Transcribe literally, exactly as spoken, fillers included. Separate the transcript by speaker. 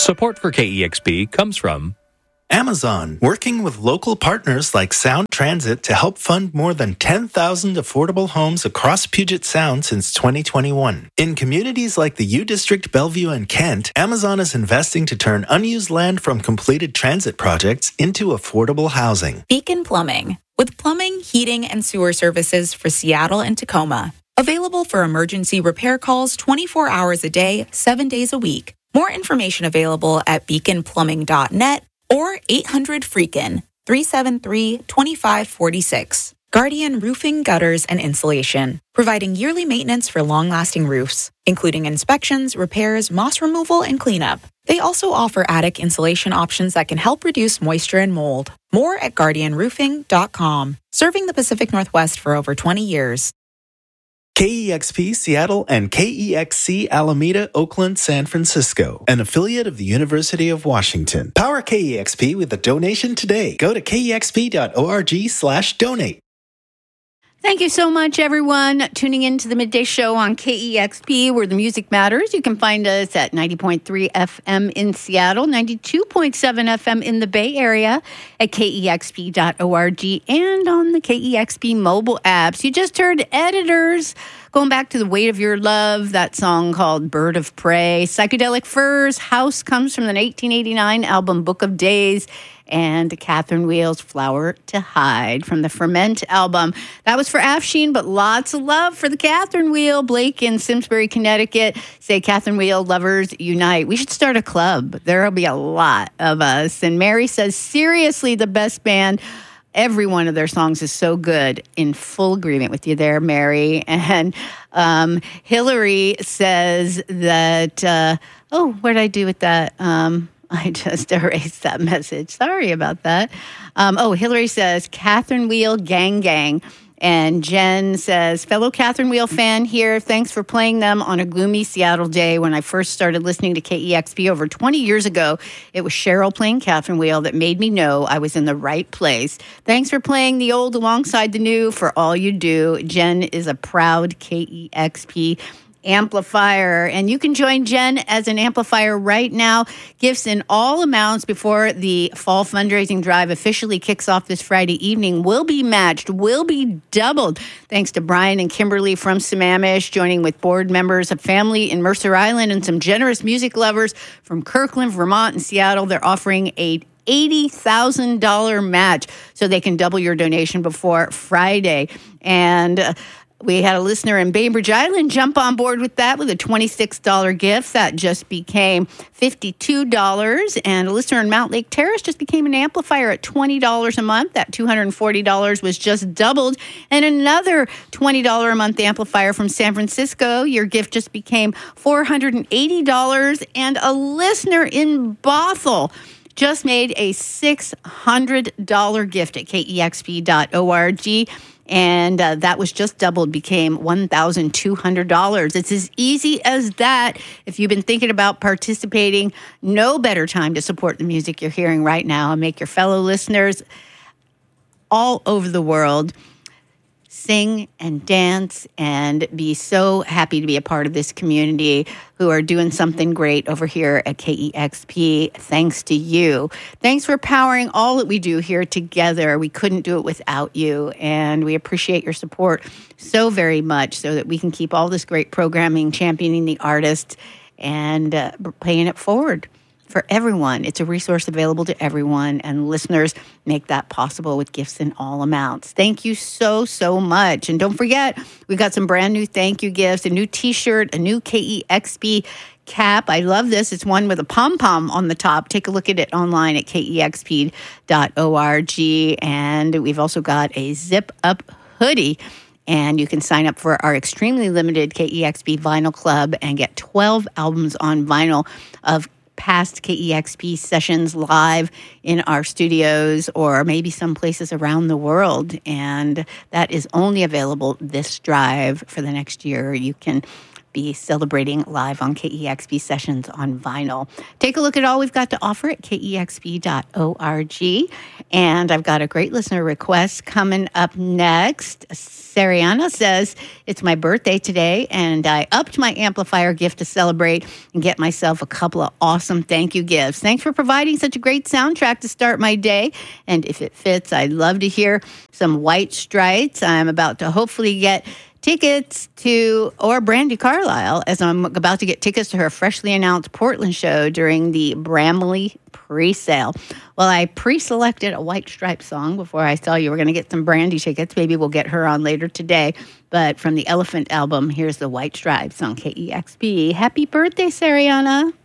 Speaker 1: Support for K E X P comes from
Speaker 2: Amazon, working with local partners like Sound Transit to help fund more than ten thousand affordable homes across Puget Sound since twenty twenty-one. In communities like the U District, Bellevue, and Kent, Amazon is investing to turn unused land from completed transit projects into affordable housing.
Speaker 3: Beacon Plumbing, with plumbing, heating, and sewer services for Seattle and Tacoma. Available for emergency repair calls twenty-four hours a day, seven days a week. More information available at beacon plumbing dot net or eight hundred freakin, three seven three, two five four six. Guardian Roofing, Gutters, and Insulation, providing yearly maintenance for long-lasting roofs, including inspections, repairs, moss removal, and cleanup. They also offer attic insulation options that can help reduce moisture and mold. More at guardian roofing dot com, serving the Pacific Northwest for over twenty years.
Speaker 2: K E X P Seattle and K E X C Alameda, Oakland, San Francisco, an affiliate of the University of Washington. Power K E X P with a donation today. Go to k e x p dot org slash donate.
Speaker 4: Thank you so much, everyone, tuning in to the Midday Show on K E X P, where the music matters. You can find us at ninety point three F M in Seattle, ninety-two point seven F M in the Bay Area, at k e x p dot org, and on the K E X P mobile apps. You just heard Editors, going back to The Weight of Your Love, that song called Bird of Prey. Psychedelic Furs, House comes from the eighteen eighty-nine album Book of Days, and Catherine Wheel's Flower to Hide from the Ferment album. That was for Afshin, but lots of love for the Catherine Wheel. Blake in Simsbury, Connecticut say Catherine Wheel lovers unite. We should start a club. There'll be a lot of us. And Mary says, seriously, the best band. Every one of their songs is so good. In full agreement with you there, Mary. And um, Hillary says that, uh, oh, what did I do with that? Um, I just erased that message. Sorry about that. Um, oh, Hillary says, Catherine Wheel, gang, gang. And Jen says, fellow Catherine Wheel fan here. Thanks for playing them on a gloomy Seattle day. When I first started listening to K E X P over twenty years ago, it was Cheryl playing Catherine Wheel that made me know I was in the right place. Thanks for playing the old alongside the new for all you do. Jen is a proud K E X P amplifier, and you can join Jen as an amplifier right now. Gifts in all amounts before the fall fundraising drive officially kicks off this Friday evening will be matched, will be doubled. Thanks to Brian and Kimberly from Sammamish, joining with board members, a family in Mercer Island, and some generous music lovers from Kirkland, Vermont, and Seattle. They're offering a eighty thousand dollars match so they can double your donation before Friday. And uh, we had a listener in Bainbridge Island jump on board with that with a twenty-six dollars gift. That just became fifty-two dollars. And a listener in Mount Lake Terrace just became an amplifier at twenty dollars a month. That two hundred forty dollars was just doubled. And another twenty dollars a month amplifier from San Francisco. Your gift just became four hundred eighty dollars. And a listener in Bothell just made a six hundred dollars gift at k e x p dot org. And uh, that was just doubled, became one thousand two hundred dollars. It's as easy as that. If you've been thinking about participating, no better time to support the music you're hearing right now and make your fellow listeners all over the world sing and dance and be so happy to be a part of this community who are doing something great over here at K E X P. Thanks to you. Thanks for powering all that we do here together. We couldn't do it without you, and we appreciate your support so very much so that we can keep all this great programming, championing the artists, and uh, paying it forward for everyone. It's a resource available to everyone, and listeners make that possible with gifts in all amounts. Thank you so, so much. And don't forget, we've got some brand new thank you gifts, a new t-shirt, a new K E X P cap. I love this. It's one with a pom-pom on the top. Take a look at it online at k e x p dot org. And we've also got a zip-up hoodie. And you can sign up for our extremely limited K E X P Vinyl Club and get twelve albums on vinyl of past K E X P sessions live in our studios or maybe some places around the world. And that is only available this drive for the next year. You can be celebrating live on K E X P Sessions on vinyl. Take a look at all we've got to offer at K E X P dot org. And I've got a great listener request coming up next. Sariana says, it's my birthday today, and I upped my amplifier gift to celebrate and get myself a couple of awesome thank you gifts. Thanks for providing such a great soundtrack to start my day. And if it fits, I'd love to hear some White Stripes. I'm about to hopefully get tickets to, or Brandi Carlile, as I'm about to get tickets to her freshly announced Portland show during the Bramley pre-sale. Well, I pre-selected a White Stripes song before I tell you we're going to get some Brandi tickets. Maybe we'll get her on later today. But from the Elephant album, here's the White Stripes on K E X P. Happy birthday, Sariana.